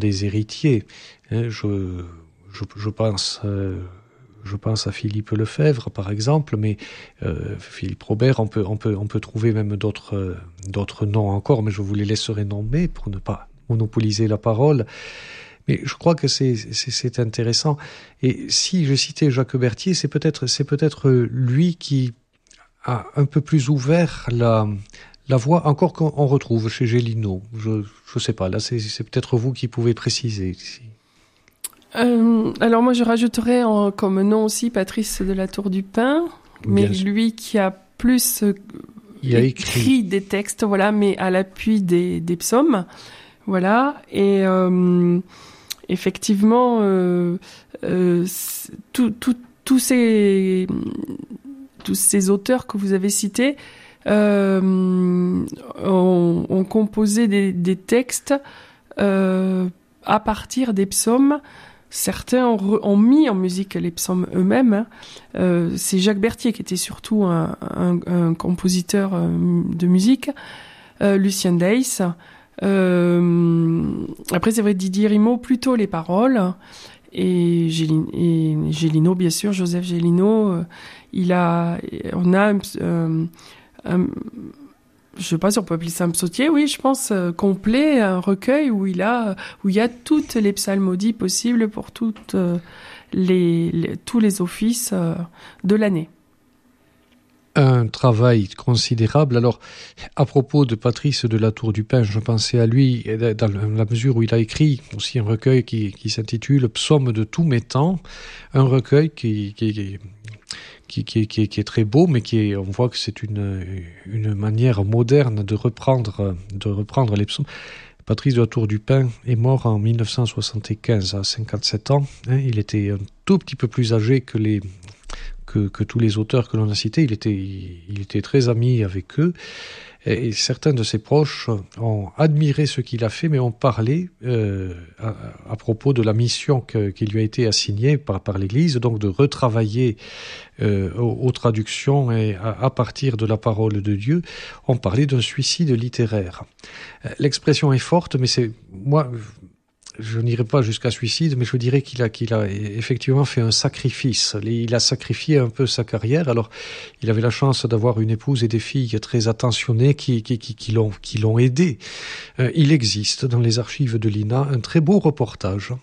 des héritiers. Je pense à Philippe Lefebvre, par exemple, mais Philippe Robert, on peut trouver même d'autres noms encore, mais je vous les laisserai nommer pour ne pas monopoliser la parole. Mais je crois que c'est intéressant. Et si je citais Jacques Berthier, c'est peut-être lui qui a un peu plus ouvert la voie, encore qu'on retrouve chez Gélineau. Je sais pas, là c'est peut-être vous qui pouvez préciser ici. Alors moi je rajouterais comme nom aussi Patrice de la Tour du Pin, mais lui qui a plus écrit des textes, voilà, mais à l'appui des psaumes, voilà, et effectivement tous ces auteurs que vous avez cités ont composé des textes à partir des psaumes. Certains ont mis en musique les psaumes eux-mêmes. C'est Jacques Berthier qui était surtout un compositeur de musique. Lucien Deiss. Après, c'est vrai, Didier Rimaud, plutôt les paroles. Et Gélineau, bien sûr, Joseph Gélineau. On a je sais pas si on peut appeler ça un psautier, oui, je pense, complet, un recueil où il y a toutes les psalmodies possibles pour tous les offices de l'année. Un travail considérable. Alors, à propos de Patrice de la Tour du Pin, je pensais à lui dans la mesure où il a écrit aussi un recueil qui s'intitule Psaumes de tous mes temps, un recueil qui est très beau, mais on voit que c'est une manière moderne de reprendre les psaumes. Patrice de la Tour du Pin est mort en 1975, à 57 ans. Il était un tout petit peu plus âgé que tous les auteurs que l'on a cités. Il était très ami avec eux. Et certains de ses proches ont admiré ce qu'il a fait, mais ont parlé à propos de la mission qui lui a été assignée par l'Église, donc de retravailler aux traductions et à partir de la parole de Dieu, ont parlé d'un suicide littéraire. L'expression est forte, mais moi, je n'irai pas jusqu'à suicide, mais je dirais qu'il a effectivement fait un sacrifice. Il a sacrifié un peu sa carrière. Alors, il avait la chance d'avoir une épouse et des filles très attentionnées qui l'ont aidé. Il existe dans les archives de l'INA un très beau reportage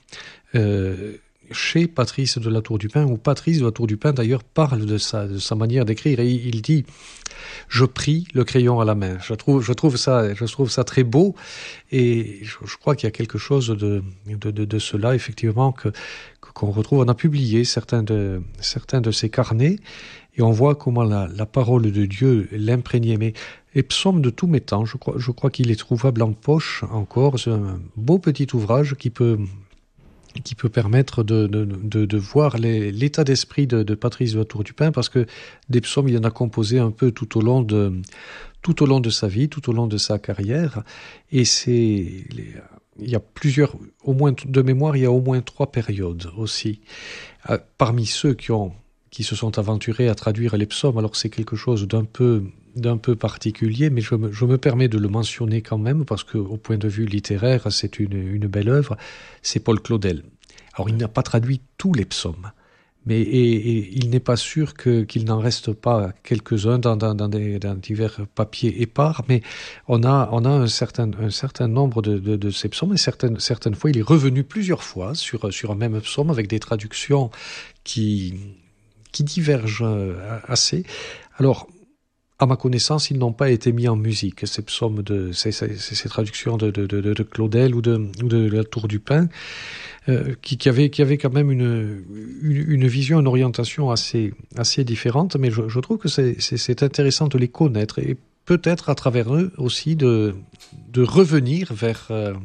chez Patrice de la Tour du Pin, où Patrice de la Tour du Pin d'ailleurs parle de sa manière d'écrire, et il dit: je prie le crayon à la main. Je trouve ça très beau, et je crois qu'il y a quelque chose de cela effectivement qu'on retrouve. On a publié certains de ces carnets, et on voit comment la parole de Dieu l'imprégnait. Mais les psaumes de tous mes temps, je crois qu'il est trouvable en poche encore. C'est un beau petit ouvrage qui peut permettre de voir l'état d'esprit de Patrice de la Tour du Pin, parce que des psaumes, il en a composé un peu tout au long de sa vie, tout au long de sa carrière, et il y a plusieurs, au moins de mémoire, il y a au moins 3 périodes aussi. Parmi ceux qui se sont aventurés à traduire les psaumes, alors c'est quelque chose d'un peu particulier, mais je me permets de le mentionner quand même, parce que au point de vue littéraire, c'est une belle œuvre. C'est Paul Claudel. Alors, il n'a pas traduit tous les psaumes, mais il n'est pas sûr qu'il n'en reste pas quelques-uns dans divers papiers épars, mais on a un certain nombre de ces psaumes, et certaines fois, il est revenu plusieurs fois sur un même psaume avec des traductions qui divergent assez. Alors, à ma connaissance, ils n'ont pas été mis en musique, ces psaumes ces traductions de Claudel ou de la Tour du Pin, qui avait quand même une vision, une orientation assez différente, mais je trouve que c'est intéressant de les connaître, et peut-être à travers eux aussi de revenir vers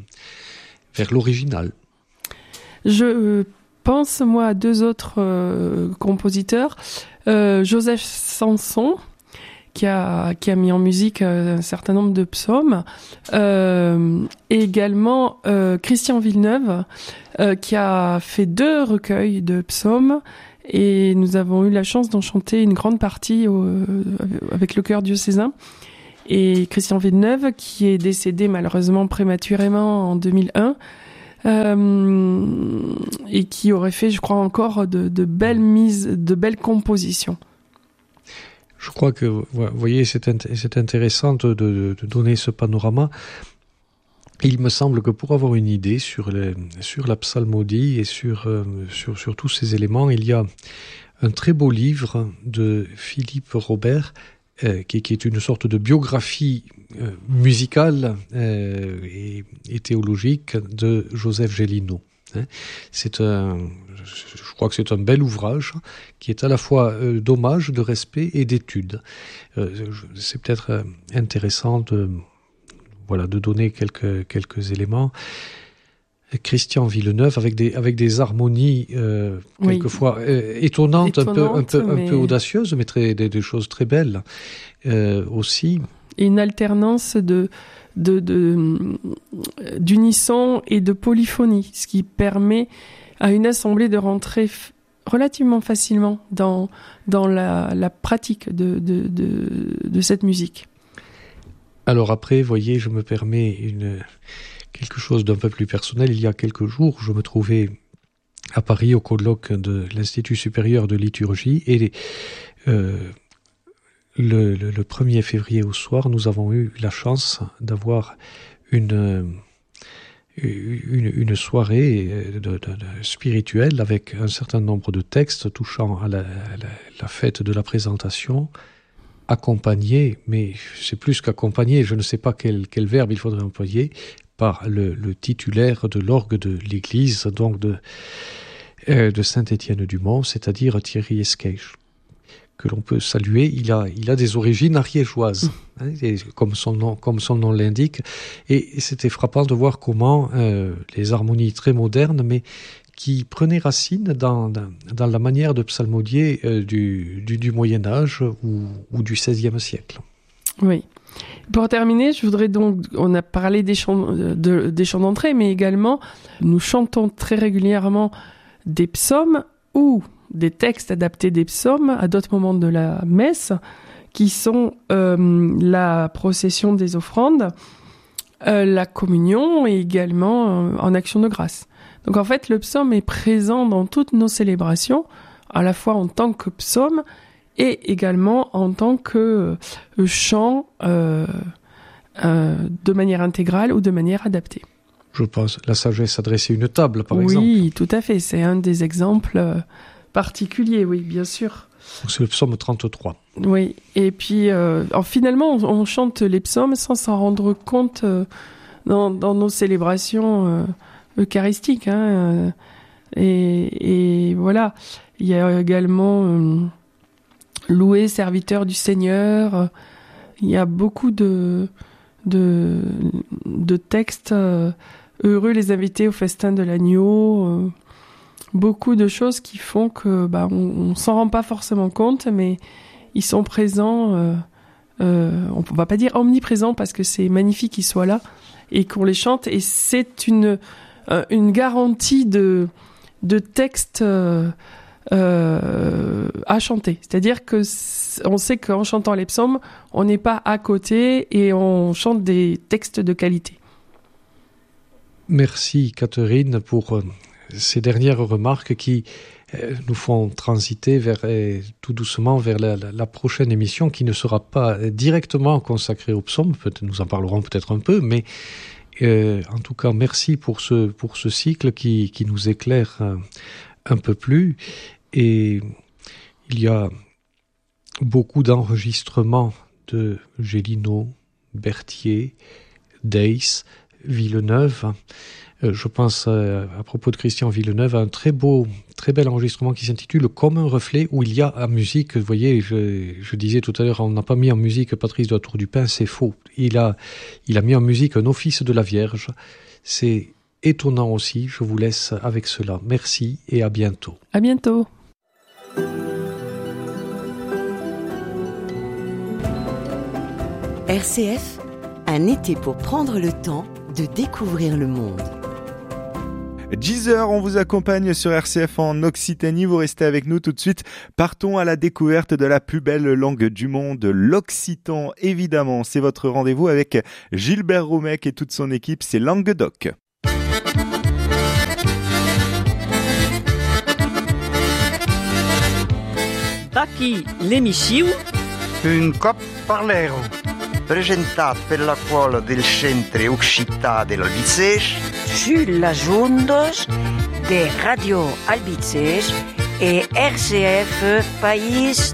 l'original. Je pense, moi, à 2 autres compositeurs. Joseph Sanson, qui a mis en musique un certain nombre de psaumes, et également Christian Villeneuve, qui a fait 2 recueils de psaumes, et nous avons eu la chance d'en chanter une grande partie avec le chœur diocésain. Et Christian Villeneuve, qui est décédé malheureusement prématurément en 2001, et qui aurait fait, je crois, encore de belles compositions. Je crois que, vous voyez, c'est intéressant de donner ce panorama. Il me semble que pour avoir une idée sur la psalmodie et sur tous ces éléments, il y a un très beau livre de Philippe Robert, qui est une sorte de biographie musicale et théologique de Joseph Gélineau. Je crois que c'est un bel ouvrage qui est à la fois d'hommage, de respect et d'étude. C'est peut-être intéressant de donner quelques éléments. Christian Villeneuve avec des harmonies quelquefois étonnantes, un peu audacieuses, mais des choses très belles aussi. Et une alternance d'unisson et de polyphonie, ce qui permet à une assemblée de rentrer relativement facilement dans la pratique de cette musique. Alors après, voyez, je me permets quelque chose d'un peu plus personnel. Il y a quelques jours, je me trouvais à Paris au colloque de l'Institut supérieur de liturgie et le 1er février au soir, nous avons eu la chance d'avoir une soirée spirituelle avec un certain nombre de textes touchant à la fête de la présentation, accompagné, mais c'est plus qu'accompagné, je ne sais pas quel verbe il faudrait employer, par le titulaire de l'orgue de l'église, donc de Saint-Étienne-du-Mont, c'est-à-dire Thierry Esquèche, que l'on peut saluer. Il a des origines ariégeoises, comme son nom l'indique, et c'était frappant de voir comment les harmonies très modernes, mais qui prenaient racine dans la manière de psalmodier du Moyen-Âge ou du XVIe siècle. Oui. Pour terminer, je voudrais donc, on a parlé des chants d'entrée, mais également, nous chantons très régulièrement des psaumes ou des textes adaptés des psaumes à d'autres moments de la messe, qui sont la procession des offrandes, la communion et également en action de grâce. Donc en fait, le psaume est présent dans toutes nos célébrations, à la fois en tant que psaume et également en tant que chant de manière intégrale ou de manière adaptée. Je pense la sagesse adressée à une table, par exemple. Oui, tout à fait. C'est un des exemples particuliers, oui, bien sûr. Donc c'est le psaume 33. Oui, et puis finalement, on chante les psaumes sans s'en rendre compte dans nos célébrations eucharistiques. Et voilà, il y a également loué, serviteur du Seigneur. Il y a beaucoup de textes. Heureux les invités au festin de l'agneau. Beaucoup de choses qui font que on s'en rend pas forcément compte, mais ils sont présents. On va pas dire omniprésents parce que c'est magnifique qu'ils soient là et qu'on les chante. Et c'est une garantie de textes à chanter. C'est-à-dire que on sait qu'en chantant les psaumes, on n'est pas à côté et on chante des textes de qualité. Merci Catherine pour ces dernières remarques qui nous font transiter tout doucement vers la prochaine émission qui ne sera pas directement consacrée aux psaumes. Nous en parlerons peut-être un peu, mais en tout cas merci pour ce cycle qui nous éclaire un peu plus. Et il y a beaucoup d'enregistrements de Gélineau, Berthier, Deiss, Villeneuve. Je pense à propos de Christian Villeneuve à un très bel enregistrement qui s'intitule Comme un reflet, où il y a en musique, vous voyez, je disais tout à l'heure, on n'a pas mis en musique Patrice de la Tour du Pin, c'est faux. Il a mis en musique un office de la Vierge. C'est étonnant aussi, je vous laisse avec cela. Merci et à bientôt. À bientôt. RCF, un été pour prendre le temps de découvrir le monde. 10h, on vous accompagne sur RCF en Occitanie. Vous restez avec nous tout de suite. Partons à la découverte de la plus belle langue du monde, l'occitan. Évidemment, c'est votre rendez-vous avec Gilbert Roumec et toute son équipe, c'est Languedoc. Taki l'emissiu Un cop parlero. Presentat per la qual del Centre Occità dell'Albicès Sulla ondes de Radio Albices et RCF País